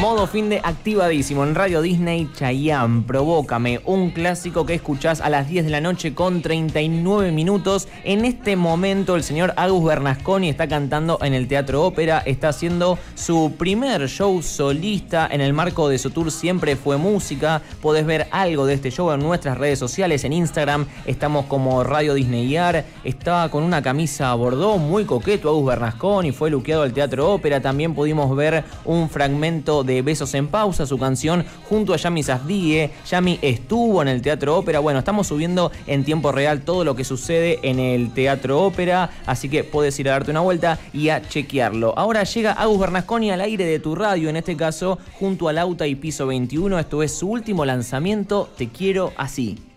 Modo fin de activadísimo en Radio Disney. Chayanne, Provócame, un clásico que escuchás a las 10 de la noche con 39 minutos. En este momento el señor Agus Bernasconi está cantando en el Teatro Ópera, está haciendo su primer show solista en el marco de su tour Siempre Fue Música. Podés ver algo de este show en nuestras redes sociales, en Instagram estamos como Radio Disneyar. Estaba con una camisa bordó muy coqueto Agus Bernasconi, fue luqueado al Teatro Ópera. También pudimos ver un fragmento de Besos en Pausa, su canción junto a Yami Safdie. Yami estuvo en el Teatro Ópera. Bueno, estamos subiendo en tiempo real todo lo que sucede en el Teatro Ópera, así que podés ir a darte una vuelta y a chequearlo. Ahora llega Agus Bernasconi al aire de tu radio, en este caso junto a Lauta y Piso 21. Esto es su último lanzamiento, Te Quiero Así.